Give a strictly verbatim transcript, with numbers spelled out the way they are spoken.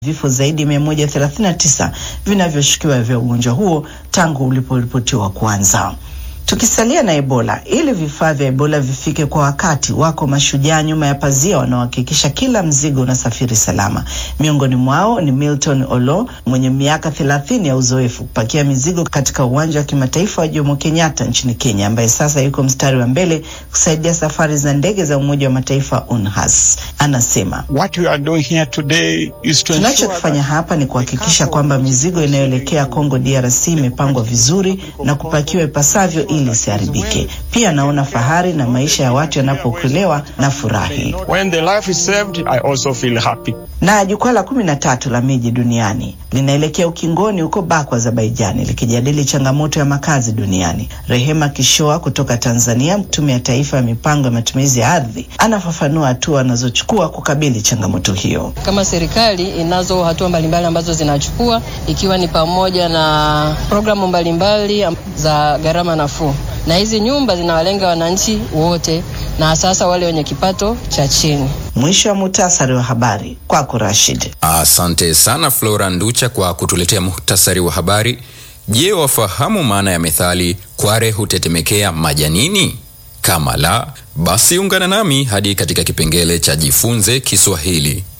Vifo zaidi mia moja thelathini na tisa vinavyoshukiwa vya ugonjwa huo tangu uliporipotiwa kwanza. Tukisalia na Ebola, ili vifaa vya Ebola vifike kwa wakati, wako mashujaa nyuma ya pazia wanaohakikisha kila mzigo unasafiri salama. Miongoni mwao ni Milton Olo, mwenye miaka thelathini ya uzoefu kupakia mizigo katika uwanja wa kimataifa wa Jomo Kenyatta nchini Kenya, ambaye sasa yuko mstari wa mbele kusaidia safari za ndege za Umoja wa Mataifa U N H A S. Anasema, What we are doing here today is to tunachofanya hapa ni kuhakikisha kwamba mizigo inayoelekea Kongo D R C imepangwa vizuri na kupakiwa ipasavyo ili isiharibike. Pia naona fahari na maisha ya watu yanapookolewa na furahi. When the life is saved, I also feel happy. Na jukwaa la kumi na tatu la miji duniani linaelekea ukingoni huko Baku, Azerbaijan, likijadili changamoto ya makazi duniani. Rehema Kishoa kutoka Tanzania, Tume ya Taifa ya Mipango ya Matumizi ya Ardhi, anafafanua hatua anazochukua kukabili changamoto hiyo. Kama serikali inazo hatua mbalimbali ambazo zinachukua, ikiwa ni pamoja na programu mbalimbali za gharama nafuu. Na hizi nyumba zinawalenga wananchi wote, na sasa wale wenye kipato cha chini. Mwisho wa muhtasari wa habari kwako Rashid. Asante sana Flora Nducha kwa kutuletea muhtasari wa habari. Je, wafahamu maana ya methali kware hutetemekea majanini? Kama la, basi ungana nami hadi katika kipengele cha Jifunze Kiswahili.